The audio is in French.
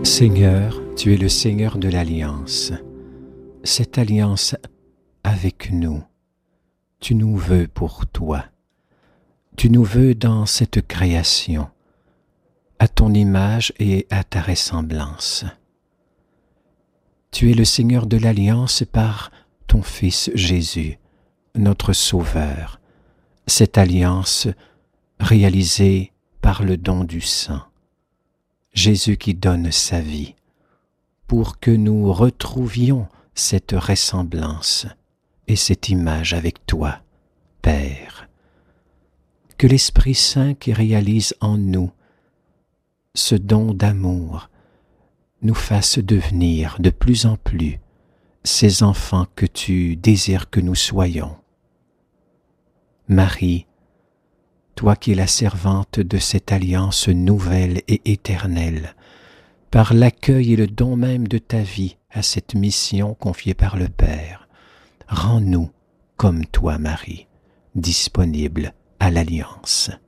Seigneur, tu es le Seigneur de l'Alliance. Cette alliance avec nous, tu nous veux pour toi. Tu nous veux dans cette création, à ton image et à ta ressemblance. Tu es le Seigneur de l'Alliance par ton Fils Jésus, notre Sauveur. Cette alliance réalisée par le don du sang. Jésus qui donne sa vie, pour que nous retrouvions cette ressemblance et cette image avec toi, Père. Que l'Esprit Saint qui réalise en nous ce don d'amour nous fasse devenir de plus en plus ces enfants que tu désires que nous soyons. Marie, toi qui es la servante de cette alliance nouvelle et éternelle, par l'accueil et le don même de ta vie à cette mission confiée par le Père, rends-nous, comme toi, Marie, disponibles à l'alliance.